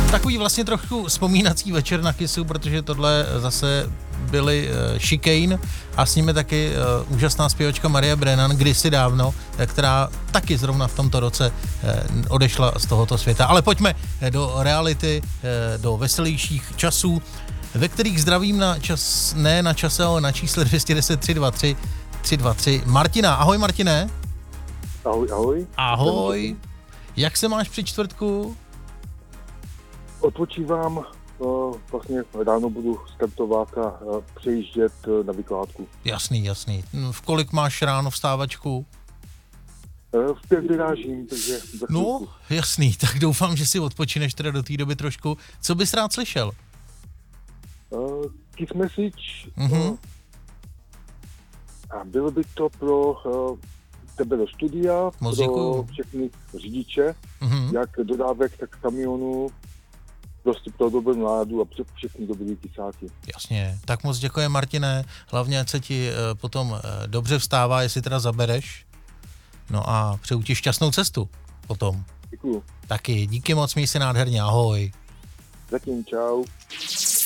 Takový vlastně trochu vzpomínací večer na Kissu, protože tohle zase byli Chicane a s nimi taky úžasná zpěvačka Maria Brennan kdysi dávno, která taky zrovna v tomto roce odešla z tohoto světa. Ale pojďme do reality, do veselějších časů, ve kterých zdravím na čas, ne na čase, ale na čísle 210 323 323 Martina. Ahoj Martine. Ahoj, ahoj. Ahoj. Jak se máš při čtvrtku? Odpočívám, vlastně ráno budu startovat a přejíždět na vykládku. Jasný. V kolik máš ráno vstávačku? V 5 vyrážím, takže za chvilku. No, jasný, tak doufám, že si odpočineš teda do té doby trošku. Co bys rád slyšel? Kiss message. A bylo by to pro tebe do studia, Moc pro děkuju. všechny řidiče, jak dodávek, tak kamionů, prostě pro dobrou náladu a všechny dobrý kysáky. Jasně, tak moc děkuji Martine, hlavně ať se ti potom dobře vstává, jestli teda zabereš. No a přeju ti šťastnou cestu potom. Děkuju. Taky, díky moc, měj se nádherně, ahoj. Zatím čau.